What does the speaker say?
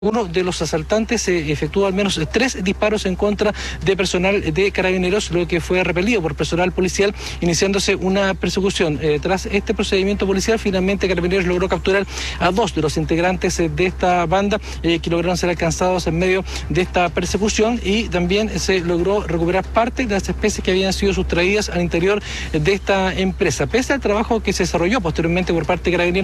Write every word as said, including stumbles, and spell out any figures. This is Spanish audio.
Uno de los asaltantes eh, efectuó al menos tres disparos en contra de personal de Carabineros, lo que fue repelido por personal policial, iniciándose una persecución. Eh, tras este procedimiento policial, finalmente Carabineros logró capturar a dos de los integrantes eh, de esta banda, eh, que lograron ser alcanzados en medio de esta persecución, y también se logró recuperar parte de las especies que habían sido sustraídas al interior de esta empresa. Pese al trabajo que se desarrolló posteriormente por parte de Carabineros,